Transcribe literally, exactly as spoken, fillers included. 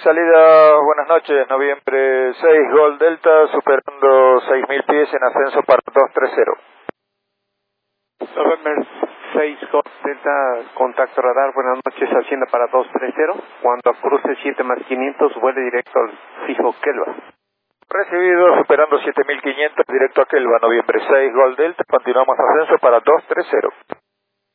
Salida, buenas noches, noviembre seis, Gol Delta, superando seis mil pies en ascenso para dos tres cero. November seis, Gol Delta, contacto radar, buenas noches, hacienda para dos tres cero. Cuando cruce siete más quinientos, vuele directo al fijo Kelva. Recibido, superando siete mil quinientos, directo a Kelva, noviembre seis, Gol Delta, continuamos ascenso para dos tres cero.